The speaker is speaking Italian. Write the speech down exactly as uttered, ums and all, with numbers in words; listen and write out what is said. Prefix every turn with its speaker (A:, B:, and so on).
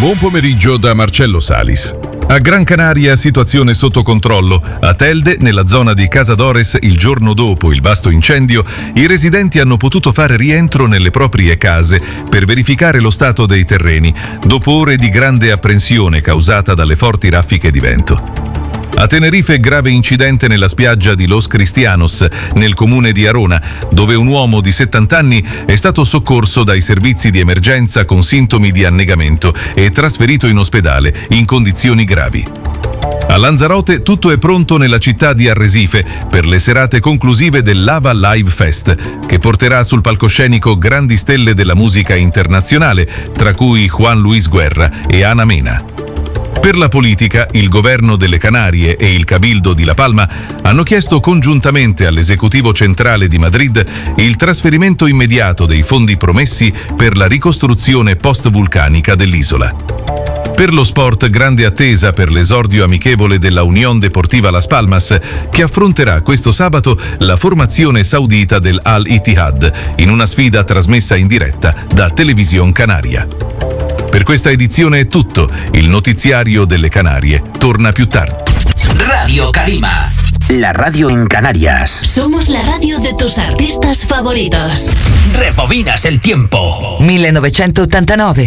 A: Buon pomeriggio da Marcello Salis. A Gran Canaria situazione sotto controllo. A Telde, nella zona di Casa d'Ores, il giorno dopo il vasto incendio, i residenti hanno potuto fare rientro nelle proprie case per verificare lo stato dei terreni, dopo ore di grande apprensione causata dalle forti raffiche di vento. A Tenerife grave incidente nella spiaggia di Los Cristianos, nel comune di Arona, dove un uomo di settanta anni è stato soccorso dai servizi di emergenza con sintomi di annegamento e trasferito in ospedale in condizioni gravi. A Lanzarote tutto è pronto nella città di Arresife per le serate conclusive del Lava Live Fest, che porterà sul palcoscenico grandi stelle della musica internazionale, tra cui Juan Luis Guerra e Ana Mena. Per la politica, il governo delle Canarie e il Cabildo di La Palma hanno chiesto congiuntamente all'esecutivo centrale di Madrid il trasferimento immediato dei fondi promessi per la ricostruzione post-vulcanica dell'isola. Per lo sport, grande attesa per l'esordio amichevole della Unión Deportiva Las Palmas, che affronterà questo sabato la formazione saudita del Al Ittihad in una sfida trasmessa in diretta da Televisión Canaria. Per questa edizione è tutto. Il notiziario delle Canarie torna più tardi.
B: Radio Calima, la radio en Canarias.
C: Somos la radio de tus artistas favoritos.
B: Rebobinas el tiempo.
D: millenovecentottantanove